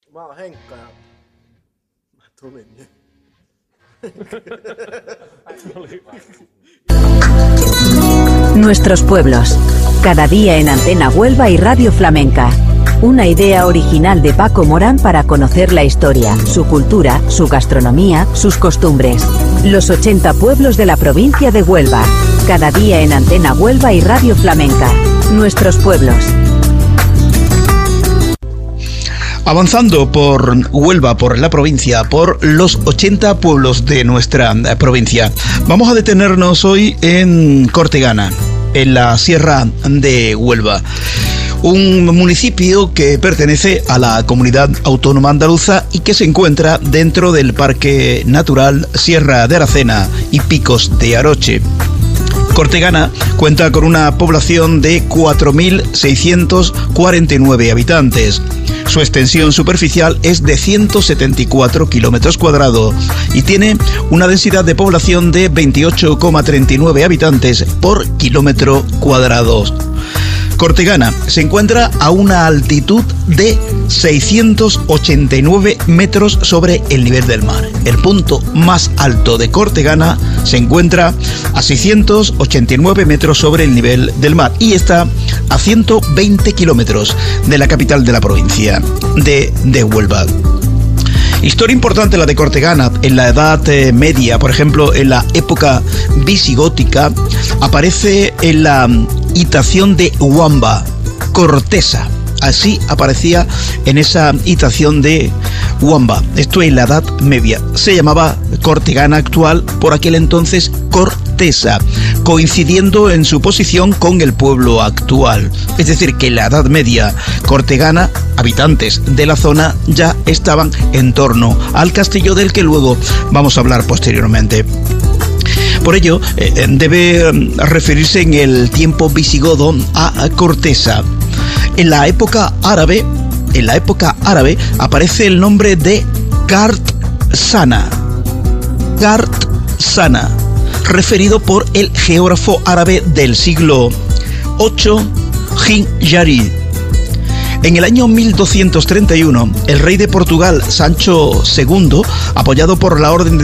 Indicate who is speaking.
Speaker 1: Nuestros pueblos. Cada día en Antena Huelva y Radio Flamenca. Una idea original de Paco Morán para conocer la historia, su cultura, su gastronomía, sus costumbres. Los 80 pueblos de la provincia de Huelva. Cada día en Antena Huelva y Radio Flamenca. Nuestros pueblos.
Speaker 2: Avanzando por Huelva, por la provincia, por los 80 pueblos de nuestra provincia. Vamos a detenernos hoy en Cortegana, en la Sierra de Huelva. Un municipio que pertenece a la Comunidad Autónoma Andaluza y que se encuentra dentro del Parque Natural Sierra de Aracena y Picos de Aroche. Cortegana cuenta con una población de 4.649 habitantes. Su extensión superficial es de 174 kilómetros cuadrados y tiene una densidad de población de 28,39 habitantes por kilómetro cuadrado. Cortegana se encuentra a una altitud de 689 metros sobre el nivel del mar. El punto más alto de Cortegana se encuentra a 689 metros sobre el nivel del mar y está a 120 kilómetros de la capital de la provincia de Huelva. Historia importante la de Cortegana. En la Edad Media, por ejemplo, en la época visigótica, aparece en la hitación de Huamba, Cortesa. Así aparecía en esa hitación de Huamba. Esto en la Edad Media. Se llamaba Cortegana actual, por aquel entonces Cortesa, coincidiendo en su posición con el pueblo actual. Es decir, que en la Edad Media, Cortegana, habitantes de la zona ya estaban en torno al castillo del que luego vamos a hablar posteriormente. Por ello, debe referirse en el tiempo visigodo a Cortesa. En la época árabe aparece el nombre de Kart-Sana, referido por el geógrafo árabe del siglo VIII, Hijri. En el año 1231, el rey de Portugal, Sancho II, apoyado por la Orden de